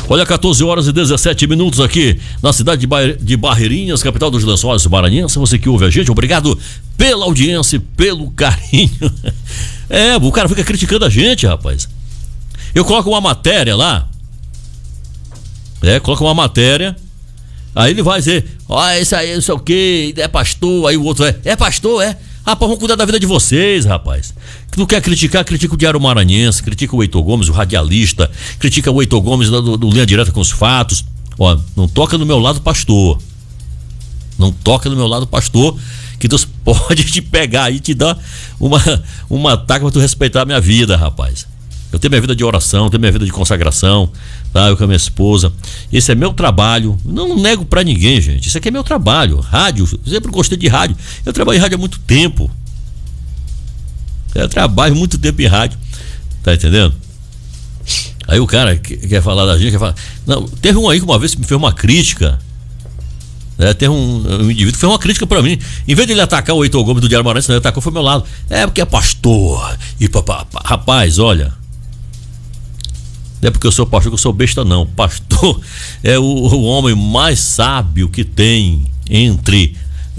Olha, 14 horas e 17 minutos aqui na cidade de Barreirinhas, capital dos Lençóis Maranhenses. Você que ouve a gente, obrigado pela audiência e pelo carinho. O cara fica criticando a gente, rapaz. Eu coloco uma matéria lá. Coloca uma matéria. Aí ele vai dizer, esse aí não sei o que, é pastor. Aí o outro é pastor, é. Rapaz, vamos cuidar da vida de vocês, rapaz. Não quer criticar, critica o Diário Maranhense, critica o Heitor Gomes, o radialista, critica o Heitor Gomes do Linha Direta com os Fatos. Ó, não toca no meu lado, pastor. Não toca no meu lado, pastor, que Deus pode te pegar e te dar uma ataque pra tu respeitar a minha vida, rapaz. Eu tenho minha vida de oração, tenho minha vida de consagração, tá? Eu com a minha esposa. Esse é meu trabalho. Não nego pra ninguém, gente. Isso aqui é meu trabalho. Rádio, eu sempre gostei de rádio. Eu trabalho em rádio há muito tempo. Eu trabalho muito tempo em rádio. Tá entendendo? Aí o cara quer falar da gente, quer falar. Não, teve um aí que uma vez me fez uma crítica. Teve um indivíduo que fez uma crítica pra mim. Em vez de ele atacar o Heitor Gomes do Diário Maranhense, ele atacou foi meu lado. Porque é pastor. E rapaz, olha. Não é porque eu sou pastor que eu sou besta, não. Pastor é o homem mais sábio que tem entre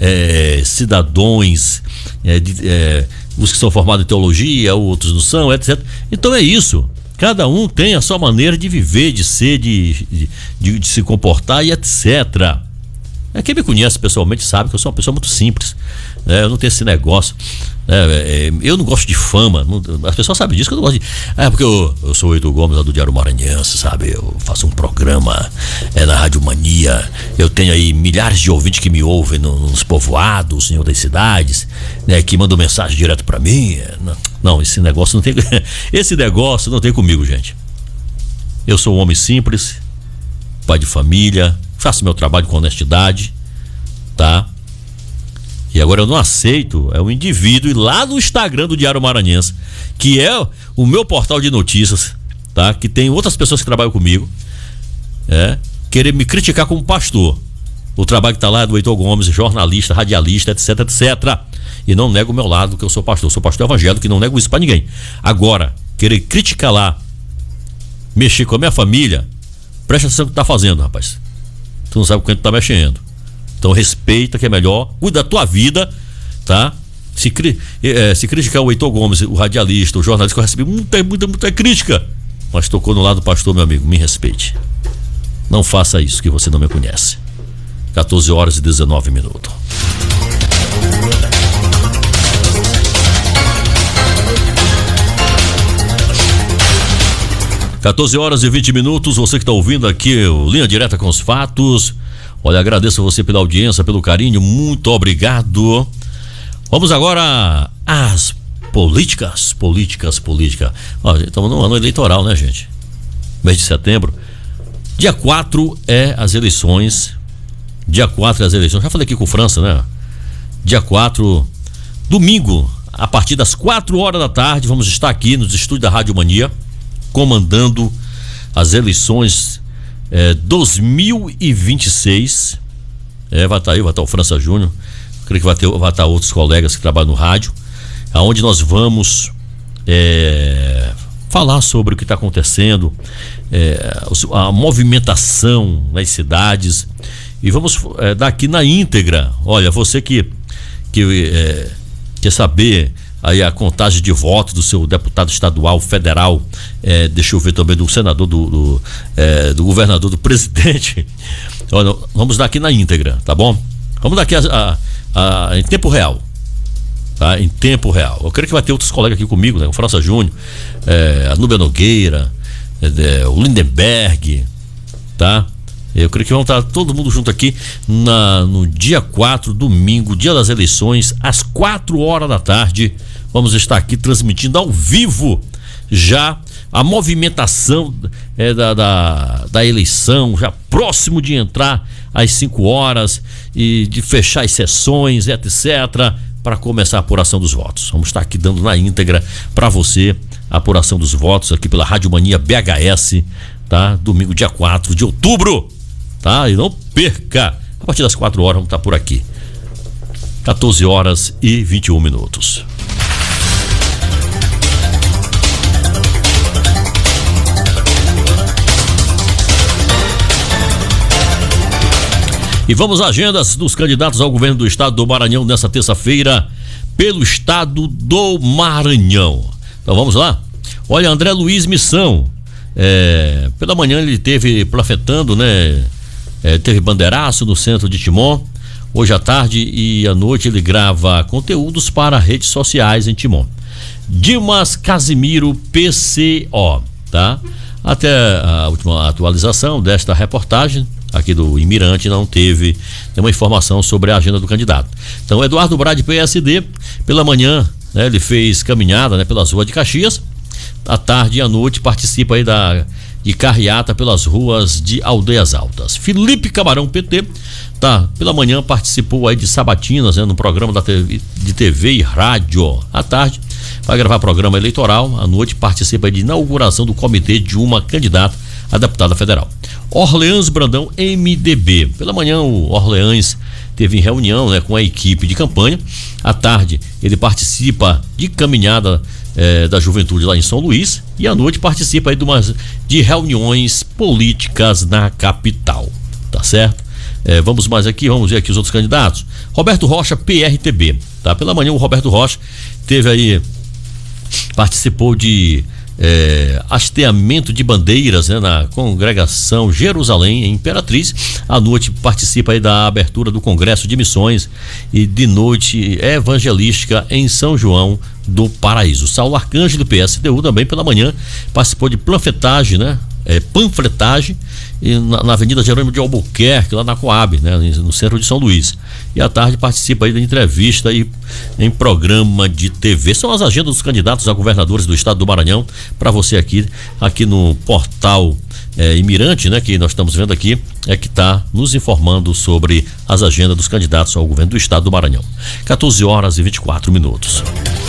cidadãos, os que são formados em teologia, outros não são, etc. Então é isso. Cada um tem a sua maneira de viver, de ser, de se comportar e etc. Quem me conhece pessoalmente sabe que eu sou uma pessoa muito simples. Eu não tenho esse negócio. Eu não gosto de fama. As pessoas sabem disso, que eu não gosto de. Porque eu sou o Heitor Gomes, lá do Diário Maranhense, sabe? Eu faço um programa na Rádio Mania. Eu tenho aí milhares de ouvintes que me ouvem nos povoados, em outras cidades, que mandam mensagem direto pra mim. Não, esse negócio não tem. Esse negócio não tem comigo, gente. Eu sou um homem simples, pai de família, faço meu trabalho com honestidade, tá? E agora eu não aceito um indivíduo ir lá no Instagram do Diário Maranhense, que é o meu portal de notícias, tá? Que tem outras pessoas que trabalham comigo, querer me criticar como pastor. O trabalho que tá lá é do Heitor Gomes, jornalista, radialista, etc, etc. E não nego o meu lado, que eu sou pastor. Sou pastor evangélico, que não nego isso pra ninguém. Agora, querer criticar lá, mexer com a minha família, presta atenção no que tá fazendo, rapaz. Tu não sabe o que tu tá mexendo. Então respeita, que é melhor. Cuida da tua vida, tá? Se criticar o Heitor Gomes, o radialista, o jornalista, que eu recebi muita crítica, mas tocou no lado do pastor, meu amigo, me respeite. Não faça isso, que você não me conhece. 14 horas e 19 minutos. (14 horas e 20 minutos). Você que está ouvindo aqui o Linha Direta com os Fatos. Olha, agradeço a você pela audiência, pelo carinho, muito obrigado. Vamos agora às políticas. Estamos no ano eleitoral, né, gente? Mês de setembro. Dia 4 as eleições. Já falei aqui com o França, né? Dia 4, domingo, a partir das 4 horas da tarde, vamos estar aqui nos estúdios da Rádio Mania, comandando as eleições 2026. Vai estar o França Júnior. Creio que vai estar outros colegas que trabalham no rádio, aonde nós vamos falar sobre o que está acontecendo, a movimentação nas cidades, e vamos dar aqui na íntegra. Olha, você que quer saber aí a contagem de votos do seu deputado estadual, federal, deixa eu ver também do senador, do governador, do presidente. Olha, vamos dar aqui na íntegra, tá bom? Vamos dar aqui em tempo real, tá? Em tempo real. Eu creio que vai ter outros colegas aqui comigo, né? O França Júnior, a Núbia Nogueira, o Lindenberg, tá? Eu creio que vão estar todo mundo junto aqui no dia 4, domingo, dia das eleições, às 4 horas da tarde. Vamos estar aqui transmitindo ao vivo já a movimentação da eleição, já próximo de entrar às 5 horas e de fechar as sessões, etc., para começar a apuração dos votos. Vamos estar aqui dando na íntegra para você a apuração dos votos aqui pela Rádio Mania BHS, tá? Domingo, dia 4 de outubro. Tá? E não perca, a partir das 4 horas vamos estar por aqui. 14 horas e 21 minutos. E vamos às agendas dos candidatos ao governo do estado do Maranhão nessa terça-feira, pelo estado do Maranhão. Então vamos lá? Olha, André Luiz Missão, pela manhã ele teve plafetando, né? Teve bandeiraço no centro de Timon. Hoje à tarde e à noite ele grava conteúdos para redes sociais em Timon. Dimas Casimiro PCO, tá? Até a última atualização desta reportagem aqui do Imirante não teve nenhuma informação sobre a agenda do candidato. Então, Eduardo Brade, PSD, pela manhã, né, ele fez caminhada, né, pelas ruas de Caxias. À tarde e à noite participa aí de carreata pelas ruas de Aldeias Altas. Felipe Camarão, PT, tá, pela manhã participou aí de sabatinas, né, no programa de TV e rádio. À tarde vai gravar programa eleitoral, à noite participa aí de inauguração do comitê de uma candidata a deputada federal. Orleans Brandão, MDB. Pela manhã o Orleans teve reunião, né, com a equipe de campanha. À tarde ele participa de caminhada da juventude lá em São Luís e à noite participa aí de reuniões políticas na capital, tá certo? Vamos ver aqui os outros candidatos. Roberto Rocha, PRTB, tá? Pela manhã o Roberto Rocha participou de hasteamento de bandeiras, né, na congregação Jerusalém em Imperatriz. À noite participa aí da abertura do Congresso de Missões e de noite evangelística em São João do Paraíso. Saulo Arcângelo, PSDU, também pela manhã participou de panfletagem, né? Panfletagem na Avenida Jerônimo de Albuquerque, lá na Coab, né, no centro de São Luís. E à tarde participa aí da entrevista aí em programa de TV. São as agendas dos candidatos a governadores do estado do Maranhão para você aqui no portal Imirante, né, que nós estamos vendo aqui, que está nos informando sobre as agendas dos candidatos ao governo do estado do Maranhão. 14 horas e 24 minutos.